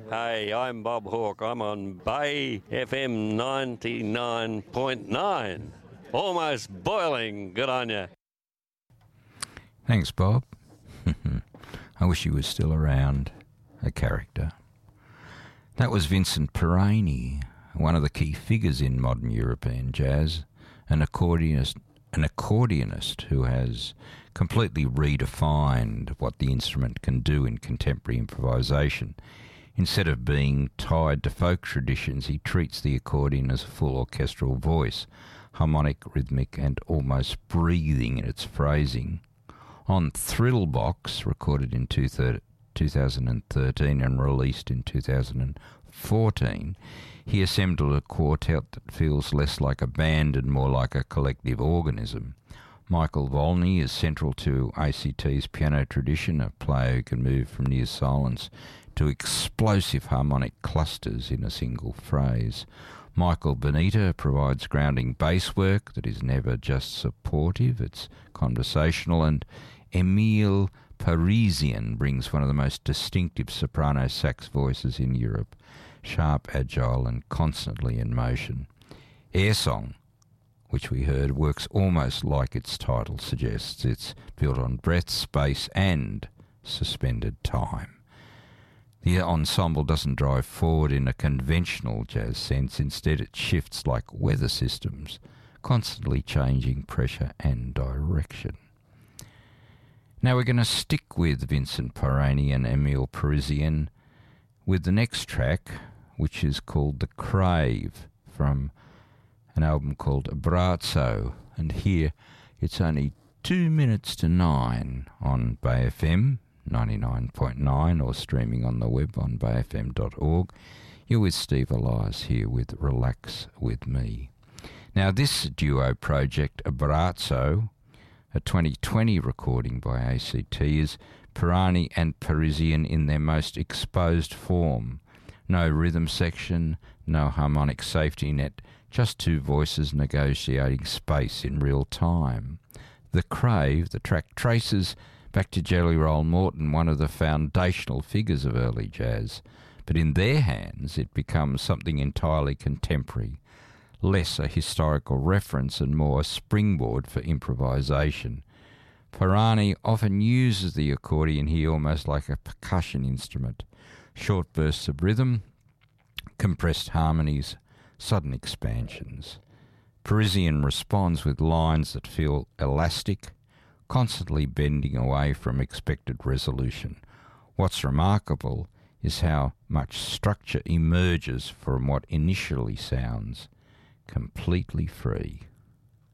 Hey, I'm Bob Hawke. I'm on Bay FM 99.9. Almost boiling. Good on you. Thanks, Bob. I wish he was still around. A character. That was Vincent Perani, one of the key figures in modern European jazz, an accordionist who has completely redefined what the instrument can do in contemporary improvisation. Instead of being tied to folk traditions, he treats the accordion as a full orchestral voice, harmonic, rhythmic, and almost breathing in its phrasing. On Thrillbox, recorded in 2013 and released in 2014, he assembled a quartet that feels less like a band and more like a collective organism. Michael Volney is central to ACT's piano tradition, a player who can move from near silence to explosive harmonic clusters in a single phrase. Michael Bonita provides grounding bass work that is never just supportive, it's conversational, and Emile Parisian brings one of the most distinctive soprano sax voices in Europe, sharp, agile, and constantly in motion. Air Song, which we heard, works almost like its title suggests. It's built on breath, space, and suspended time. The ensemble doesn't drive forward in a conventional jazz sense. Instead, it shifts like weather systems, constantly changing pressure and direction. Now we're going to stick with Vincent Perani and Emile Parisian with the next track, which is called The Crave, from an album called Abbraccio. And here it's only 2 minutes to 9 on Bay FM 99.9 or streaming on the web on bayfm.org. You're with Steve Elias here with Relax With Me. Now this duo project, Abbraccio, a 2020 recording by ACT, is Perani and Parisian in their most exposed form. No rhythm section, no harmonic safety net, just two voices negotiating space in real time. The Crave, the track, traces back to Jelly Roll Morton, one of the foundational figures of early jazz, but in their hands it becomes something entirely contemporary, less a historical reference and more a springboard for improvisation. Perani often uses the accordion here almost like a percussion instrument. Short bursts of rhythm, compressed harmonies, sudden expansions. Parisian responds with lines that feel elastic, constantly bending away from expected resolution. What's remarkable is how much structure emerges from what initially sounds completely free.